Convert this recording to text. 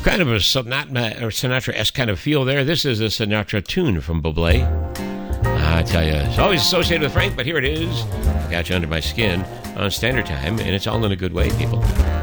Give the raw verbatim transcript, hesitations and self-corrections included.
Kind of a Sinatra, or Sinatra-esque kind of feel there. This is a Sinatra tune from Bublé. I tell you, it's always associated with Frank, but here it is. I got you under my skin on Standard Time, and it's all in a good way, people.